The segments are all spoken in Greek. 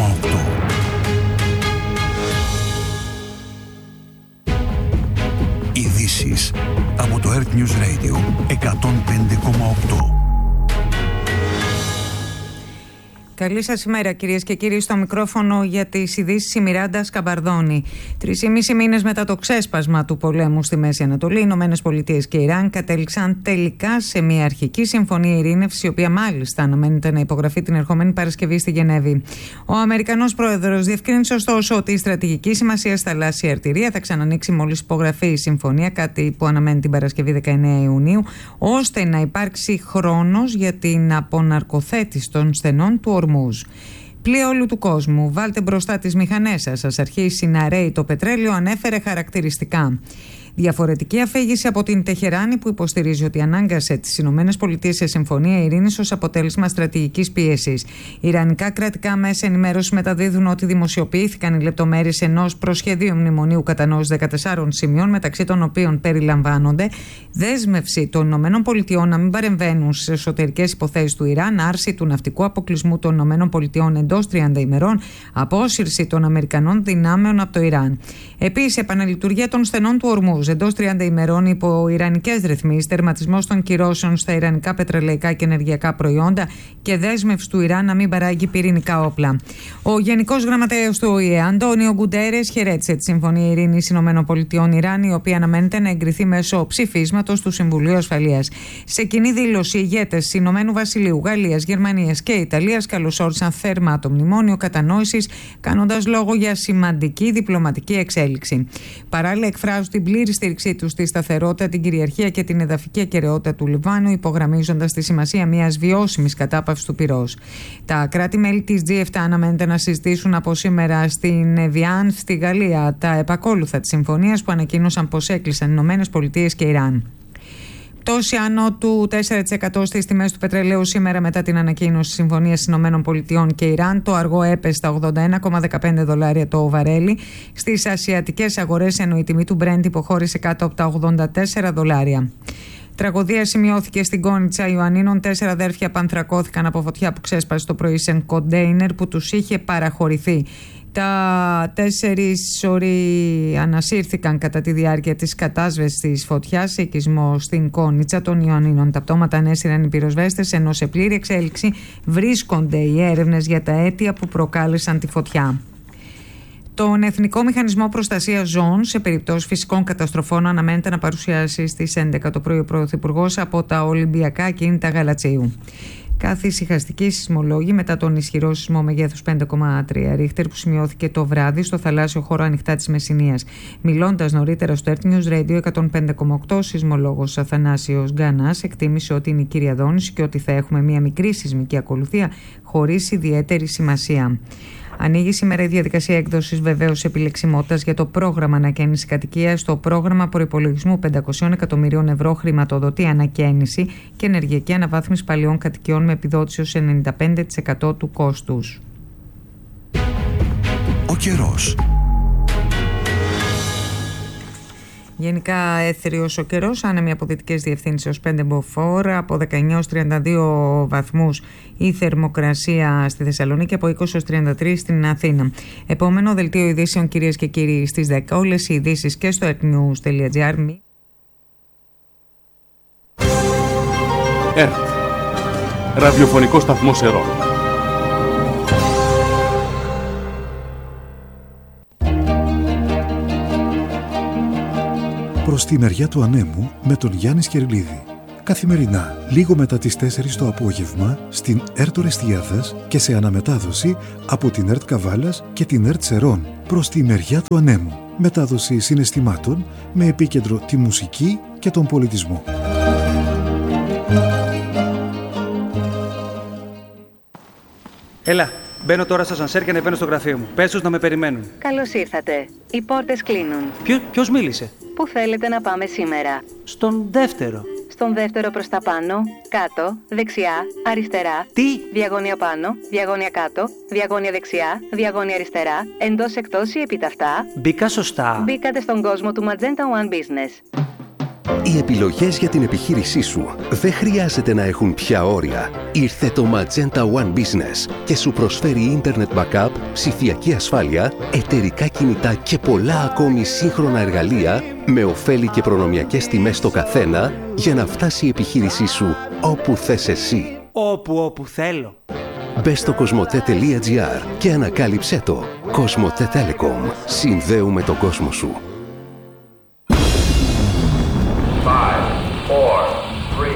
Ειδήσεις από το Earth News Radio 105,8. Καλή σας ημέρα, κυρίες και κύριοι. Στο μικρόφωνο για τις ειδήσεις η Μιράντα Σκαμπαρδόνη. 3,5 μήνες μετά το ξέσπασμα του πολέμου στη Μέση Ανατολή, οι Ηνωμένες Πολιτείες και Ιράν κατέληξαν τελικά σε μια αρχική συμφωνία ειρήνευσης, η οποία μάλιστα αναμένεται να υπογραφεί την ερχόμενη Παρασκευή στη Γενέβη. Ο Αμερικανός πρόεδρος διευκρίνησε ωστόσο ότι η στρατηγική σημασία στα θαλάσσια αρτηρία θα ξανανοίξει μόλις υπογραφεί η συμφωνία, κάτι που αναμένει την Παρασκευή 19 Ιουνίου, ώστε να υπάρξει χρόνος για την αποναρκοθέτηση των στενών του Ορμούζ. Πλοίο όλου του κόσμου, βάλτε μπροστά τις μηχανές σας, ας αρχίσει να ρέει το πετρέλαιο, ανέφερε χαρακτηριστικά. Διαφορετική αφήγηση από την Τεχεράνη, που υποστηρίζει ότι ανάγκασε τις Ηνωμένες Πολιτείες σε συμφωνία ειρήνης ως αποτέλεσμα στρατηγικής πίεσης. Ιρανικά κρατικά μέσα ενημέρωση μεταδίδουν ότι δημοσιοποιήθηκαν οι λεπτομέρειες ενός προσχεδίου μνημονίου κατανόησης 14 σημείων, μεταξύ των οποίων περιλαμβάνονται δέσμευση των Ηνωμένων Πολιτειών να μην παρεμβαίνουν στις εσωτερικές υποθέσεις του Ιράν, άρση του ναυτικού αποκλεισμού των Ηνωμένων Πολιτειών εντός 30 ημερών, απόσυρση των Αμερικανών δυνάμεων από το Ιράν. Επίσης, επαναλειτουργία των στενών του Ορμούζ εντός 30 ημερών υπό ιρανικές ρυθμίσεις, τερματισμός των κυρώσεων στα ιρανικά πετρελαϊκά και ενεργειακά προϊόντα και δέσμευση του Ιράν να μην παράγει πυρηνικά όπλα. Ο Γενικός Γραμματέας του ΟΗΕ, Αντώνιο Γκουντέρες, χαιρέτησε τη Συμφωνία Ειρήνης ΗΠΑ-Ιράν, η οποία αναμένεται να εγκριθεί μέσω ψηφίσματος του Συμβουλίου Ασφαλείας. Σε κοινή δήλωση, οι ηγέτες Ηνωμένου Βασιλείου, Γαλλίας, Γερμανίας και Ιταλίας καλωσόρισαν θέρμα το μνημόνιο κατανόησης, κάνοντας λόγο για σημαντική διπλωματική εξέλιξη. Παράλληλα, εκφράζουν την πλήρη στήριξή του στη σταθερότητα, την κυριαρχία και την εδαφική ακεραιότητα του Λιβάνου, υπογραμμίζοντας τη σημασία μιας βιώσιμης κατάπαυσης του πυρός. Τα κράτη-μέλη της G7 αναμένεται να συζητήσουν από σήμερα στην Εβιάν, στη Γαλλία, τα επακόλουθα της συμφωνίας που ανακοίνωσαν πως έκλεισαν οι Ηνωμένες Πολιτείες και Ιράν. Πτώση άνω του 4% στις τιμές του πετρελαίου σήμερα μετά την ανακοίνωση της Συμφωνίας ΗΠΑ και Ιράν. Το αργό έπεσε στα $81,15 το βαρέλι. Στις ασιατικές αγορές, ενώ η τιμή του Brent υποχώρησε κάτω από τα $84. Τραγωδία σημειώθηκε στην Κόνιτσα Ιωαννίνων. 4 αδέρφια πανθρακώθηκαν από φωτιά που ξέσπασε το πρωί σε κοντέινερ που τους είχε παραχωρηθεί. Τα 4 σωροί ανασύρθηκαν κατά τη διάρκεια της κατάσβεσης της φωτιάς σε οικισμό στην Κόνιτσα των Ιωαννίνων. Τα πτώματα ανέσυραν οι πυροσβέστες, ενώ σε πλήρη εξέλιξη βρίσκονται οι έρευνες για τα αίτια που προκάλεσαν τη φωτιά. Τον Εθνικό Μηχανισμό Προστασίας Ζώων σε περιπτώσεις φυσικών καταστροφών αναμένεται να παρουσιάσει στις 11 το πρωί ο Πρωθυπουργός από τα Ολυμπιακά Κίνητα Γαλατσίου. Καθησυχαστικοί σεισμολόγοι μετά τον ισχυρό σεισμό μεγέθους 5,3 ρίχτερ που σημειώθηκε το βράδυ στο θαλάσσιο χώρο ανοιχτά της Μεσσηνίας. Μιλώντας νωρίτερα στο Earth News Radio 105,8, ο σεισμολόγος Αθανάσιος Γκάνας εκτίμησε ότι είναι η κύρια δόνηση και ότι θα έχουμε μια μικρή σεισμική ακολουθία χωρίς ιδιαίτερη σημασία. Ανοίγει σήμερα η διαδικασία έκδοσης βεβαίως επιλεξιμότητας για το πρόγραμμα ανακαίνιση κατοικίας. Το πρόγραμμα προϋπολογισμού 500 εκατομμυρίων ευρώ χρηματοδοτεί ανακαίνιση και ενεργειακή αναβάθμιση παλαιών κατοικιών με επιδότηση ως 95% του κόστους. Ο καιρός. Γενικά έθριος ο καιρός, άνεμοι από δυτικές διευθύνσεις ως 5 μποφόρ, από 19 ως 32 βαθμούς η θερμοκρασία στη Θεσσαλονίκη, από 20 ως 33 στην Αθήνα. Επόμενο δελτίο ειδήσεων, κυρίες και κύριοι, στις 10. Όλες οι ειδήσεις και στο earthnews.gr. Ραδιοφωνικό σταθμό Σερών. Προς τη μεριά του ανέμου με τον Γιάννη Σκερλίδη. Καθημερινά, λίγο μετά τις 4 το απόγευμα, στην ΕΡΤ Ορεστιάδας και σε αναμετάδοση από την ΕΡΤ Καβάλας και την ΕΡΤ Σερών. Προς τη μεριά του ανέμου. Μετάδοση συναισθημάτων με επίκεντρο τη μουσική και τον πολιτισμό. Έλα, μπαίνω τώρα στο ασανσέρ και ανεβαίνω στο γραφείο μου. Πες τους να με περιμένουν. Καλώς ήρθατε. Οι πόρτες κλείνουν. Ποιος μίλησε? Πού θέλετε να πάμε σήμερα? Στον δεύτερο. Στον δεύτερο προς τα πάνω, κάτω, δεξιά, αριστερά. Τι? Διαγώνια πάνω, διαγώνια κάτω, διαγώνια δεξιά, διαγώνια αριστερά, εντός εκτός ή επί ταυτά. Μπήκα σωστά? Μπήκατε στον κόσμο του Magenta One Business. Οι επιλογές για την επιχείρησή σου δεν χρειάζεται να έχουν πια όρια. Ήρθε το Magenta One Business και σου προσφέρει Internet Backup, ψηφιακή ασφάλεια, εταιρικά κινητά και πολλά ακόμη σύγχρονα εργαλεία με ωφέλη και προνομιακές τιμές στο καθένα για να φτάσει η επιχείρησή σου όπου θες εσύ. Όπου θέλω. Μπες στο cosmote.gr και ανακάλυψέ το. Cosmote Telecom. Συνδέουμε τον κόσμο σου. 5, 4, 3,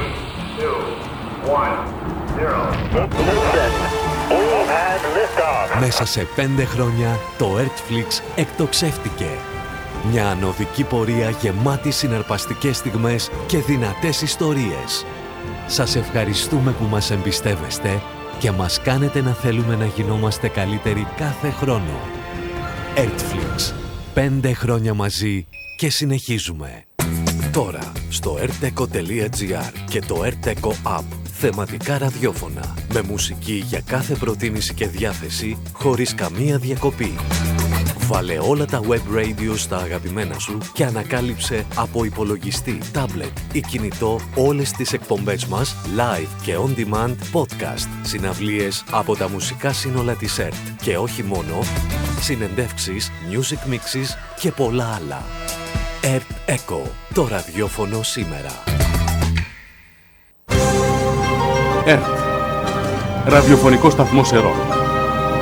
2, 1, 0. Μέσα σε 5 χρόνια το Earthflix εκτοξεύτηκε. Μια ανωδική πορεία γεμάτη συναρπαστικές στιγμές και δυνατές ιστορίες. Σας ευχαριστούμε που μας εμπιστεύεστε και μας κάνετε να θέλουμε να γινόμαστε καλύτεροι κάθε χρόνο. Earthflix. 5 χρόνια μαζί και συνεχίζουμε. Τώρα στο arteco.gr και το Arteco App. Θεματικά ραδιόφωνα με μουσική για κάθε προτίμηση και διάθεση χωρίς καμία διακοπή. Βάλε όλα τα web radio στα αγαπημένα σου και ανακάλυψε από υπολογιστή, tablet ή κινητό όλες τις εκπομπές μας live και on demand podcast, συναυλίες από τα μουσικά σύνολα της ΕΡΤ και όχι μόνο, συνεντεύξεις, music mixes και πολλά άλλα. ΕΡΤ Echo, το ραδιόφωνο σήμερα. ΕΡΤ, ραδιοφωνικό σταθμό Σερών.